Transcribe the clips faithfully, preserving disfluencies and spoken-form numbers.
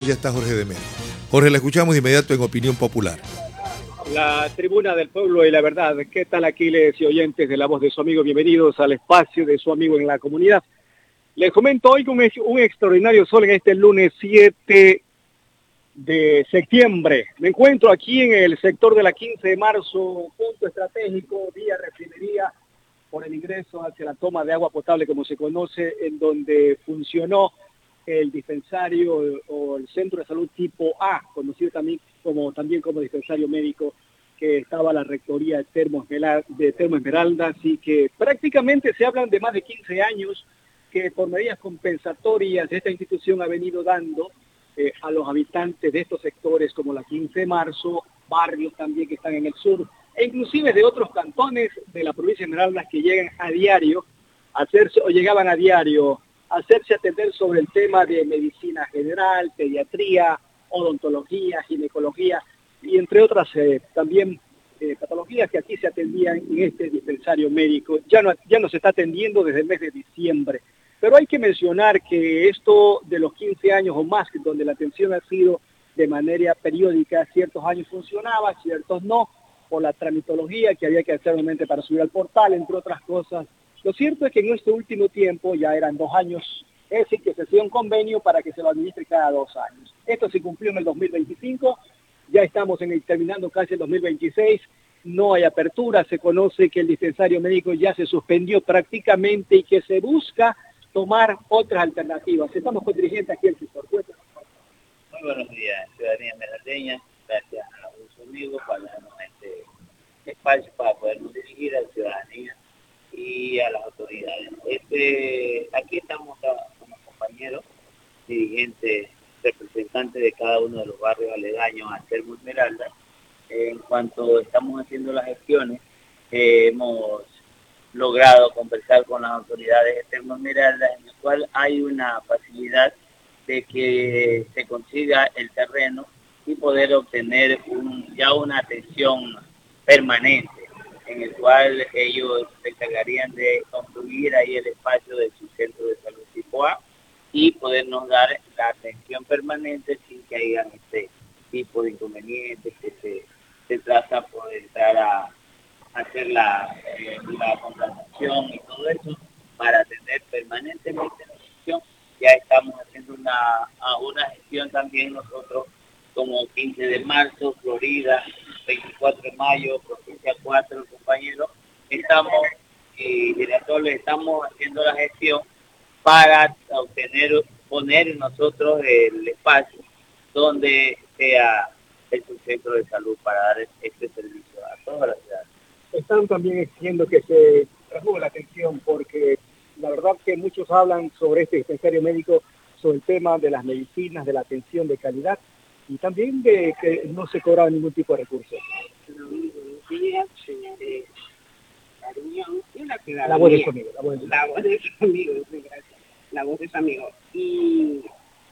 ya está Jorge de Melo. Jorge, la escuchamos de inmediato en Opinión Popular. La tribuna del pueblo y la verdad. ¿Qué tal, Aquiles y oyentes de La Voz de su Amigo? Bienvenidos al espacio de su amigo en la comunidad. Les comento hoy un, un extraordinario sol en este lunes siete de septiembre. Me encuentro aquí en el sector de la quince de marzo, punto estratégico, vía refinería, por el ingreso hacia la toma de agua potable, como se conoce, en donde funcionó el dispensario o el centro de salud tipo A, conocido también como, también como dispensario médico, que estaba la rectoría de Termo Esmeralda, de Termo Esmeralda, así que prácticamente se hablan de más de quince años que por medidas compensatorias esta institución ha venido dando eh, a los habitantes de estos sectores como la quince de marzo, barrios también que están en el sur, e inclusive de otros cantones de la provincia de Esmeraldas que llegan a diario, a hacerse, o llegaban a diario a hacerse atender sobre el tema de medicina general, pediatría, odontología, ginecología, y entre otras eh, también eh, patologías que aquí se atendían en este dispensario médico. Ya no, ya no se está atendiendo desde el mes de diciembre. Pero hay que mencionar que esto de los quince años o más, donde la atención ha sido de manera periódica, ciertos años funcionaba, ciertos no, por la tramitología que había que hacer realmente para subir al portal, entre otras cosas. Lo cierto es que en este último tiempo, ya eran dos años, es decir, que se hacía un convenio para que se lo administre cada dos años. Esto se cumplió en el dos mil veinticinco, ya estamos en el, terminando casi el dos mil veintiséis, no hay apertura, se conoce que el dispensario médico ya se suspendió prácticamente y que se busca tomar otras alternativas. Estamos con dirigentes aquí en el sector. Muy buenos días, ciudadanía esmeraldeña. Gracias a los amigos por darnos este espacio para podernos dirigir a la ciudadanía y a las autoridades. Este, aquí estamos como compañeros, dirigentes, representantes de cada uno de los barrios aledaños a Termo Esmeralda. En cuanto estamos haciendo las gestiones, eh, hemos logrado conversar con las autoridades de Termo Esmeralda, en el cual hay una facilidad de que se consiga el terreno y poder obtener un, ya una atención permanente, en el cual ellos se encargarían de construir ahí el espacio de su centro de salud tipo A y podernos dar la atención permanente sin que haya este tipo de inconvenientes que se, se trata por entrar a hacer la, eh, la contratación y todo eso para atender permanentemente la atención. Ya estamos haciendo una, una gestión también nosotros como quince de marzo, Florida, veinticuatro de mayo, provincia cuatro, compañeros, estamos y directores estamos haciendo la gestión para obtener, poner nosotros el espacio donde sea el centro de salud para dar este servicio a toda la ciudad. Están también exigiendo que se resuelva la atención porque la verdad que muchos hablan sobre este dispensario médico, sobre el tema de las medicinas, de la atención de calidad y también de que no se cobraba ningún tipo de recursos. Buenos días, señores. Cariño, y la ciudadanía. La voz de su amigo. La voz de su, la voz de su amigo, sí, gracias. La voz de su amigo. Y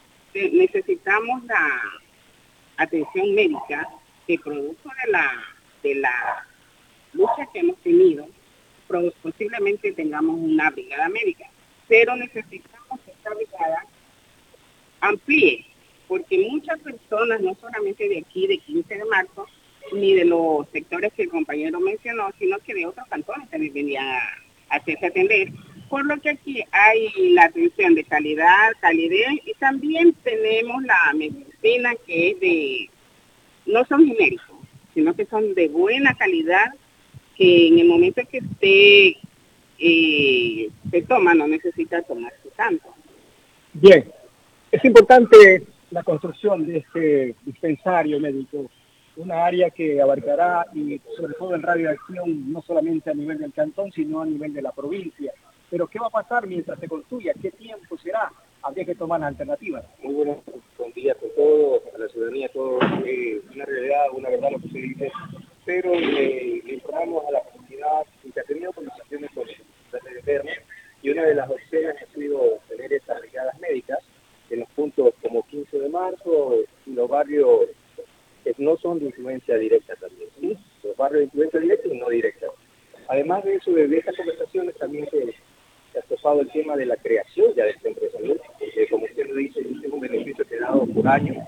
necesitamos la atención médica que producto de la, de la lucha que hemos tenido, posiblemente tengamos una brigada médica, pero necesitamos que esta brigada amplíe, porque muchas personas, no solamente de aquí, de quince de marzo, ni de los sectores que el compañero mencionó, sino que de otros cantones también venían a, a hacerse atender, por lo que aquí hay la atención de calidad, calidez, y también tenemos la medicina que es de, no son genéricos, sino que son de buena calidad, que en el momento que usted eh, se toma, no necesita tomarse tanto. Bien, es importante la construcción de este dispensario médico, una área que abarcará, y sobre todo en radioacción, no solamente a nivel del cantón, sino a nivel de la provincia. Pero ¿qué va a pasar mientras se construya? ¿Qué tiempo será? Habría que tomar las alternativas. Muy buenos días a todos, a la ciudadanía, a todos. Eh, una realidad, una verdad lo que se dice, pero eh, le informamos a la comunidad que ha tenido conversaciones con el Termo y una de las opciones ha sido tener estas brigadas médicas en los puntos como quince de marzo y los barrios que no son de influencia directa también, ¿sí? Los barrios de influencia directa y no directa. Además de eso, desde estas conversaciones también se, se ha topado el tema de la creación ya del centro de salud, porque como usted lo dice, es un beneficio que ha dado por años